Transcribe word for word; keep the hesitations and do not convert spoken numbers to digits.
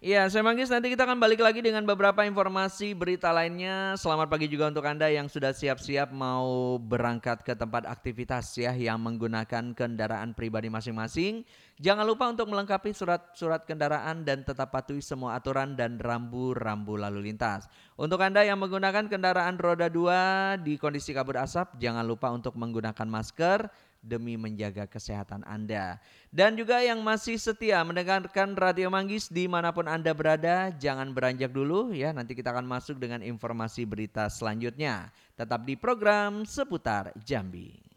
Iya, saya Manggis, nanti kita akan balik lagi dengan beberapa informasi berita lainnya. Selamat pagi juga untuk Anda yang sudah siap-siap mau berangkat ke tempat aktivitas ya, yang menggunakan kendaraan pribadi masing-masing. Jangan lupa untuk melengkapi surat-surat kendaraan dan tetap patuhi semua aturan dan rambu-rambu lalu lintas. Untuk Anda yang menggunakan kendaraan roda dua di kondisi kabut asap, jangan lupa untuk menggunakan masker demi menjaga kesehatan Anda. Dan juga yang masih setia mendengarkan Radio Manggis dimanapun Anda berada, jangan beranjak dulu ya, nanti kita akan masuk dengan informasi berita selanjutnya. Tetap di program Seputar Jambi.